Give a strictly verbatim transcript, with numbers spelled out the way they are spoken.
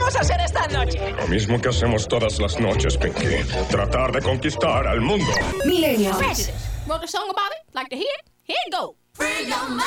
vamos a hacer esta noche? Lo mismo que hacemos todas las noches, Pinky. Tratar de conquistar al mundo. Millennials. President. Wrote a song about it? Like to hear it? Here it go. Free your mind.